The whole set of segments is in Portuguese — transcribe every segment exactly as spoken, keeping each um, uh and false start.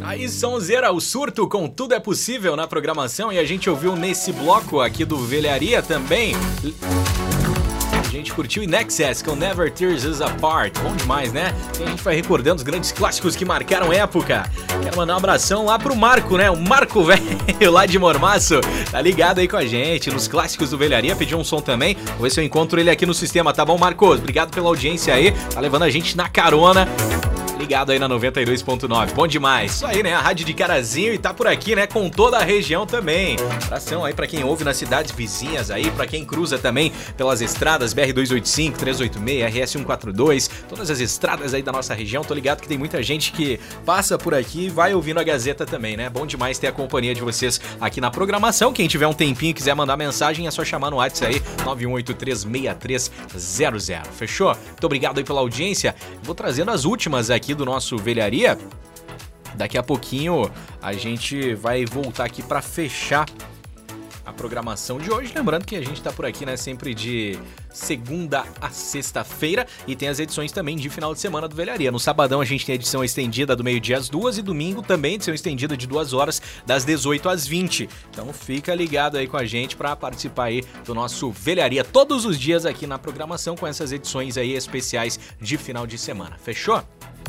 Aí, sonzeira, o surto com Tudo é Possível na programação. E a gente ouviu nesse bloco aqui do Velharia também. A gente curtiu In Excess com Never Tears Us Apart. Bom demais, né? E a gente vai recordando os grandes clássicos que marcaram época. Quero mandar um abração lá pro Marco, né? O Marco velho lá de Mormaço. Tá ligado aí com a gente nos clássicos do Velharia. Pediu um som também. Vou ver se eu encontro ele aqui no sistema, tá bom, Marcos? Obrigado pela audiência aí. Tá levando a gente na carona. Ligado aí na noventa e dois ponto nove. Bom demais. Isso aí, né? A rádio de Carazinho e tá por aqui, né? Com toda a região também. Abração aí pra quem ouve nas cidades vizinhas aí, pra quem cruza também pelas estradas B R duzentos e oitenta e cinco, trezentos e oitenta e seis, R S cento e quarenta e dois, todas as estradas aí da nossa região. Tô ligado que tem muita gente que passa por aqui e vai ouvindo a Gazeta também, né? Bom demais ter a companhia de vocês aqui na programação. Quem tiver um tempinho e quiser mandar mensagem, é só chamar no WhatsApp aí, nove um oito três, seis três zero zero. Fechou? Muito obrigado aí pela audiência. Vou trazendo as últimas aqui do nosso Velharia. Daqui a pouquinho a gente vai voltar aqui para fechar a programação de hoje. Lembrando que a gente tá por aqui, né, sempre de segunda a sexta-feira, e tem as edições também de final de semana do Velharia. No sabadão a gente tem a edição estendida do meio-dia às duas e domingo também edição estendida de duas horas das dezoito às vinte. Então fica ligado aí com a gente para participar aí do nosso Velharia todos os dias aqui na programação com essas edições aí especiais de final de semana. Fechou?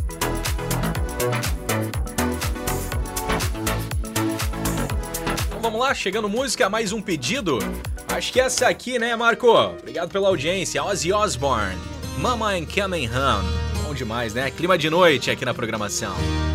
Então vamos lá, chegando música, mais um pedido. Acho que essa aqui, né, Marco? Obrigado pela audiência. Ozzy Osbourne, Mama I'm Coming Home. Bom demais, né? Clima de noite aqui na programação.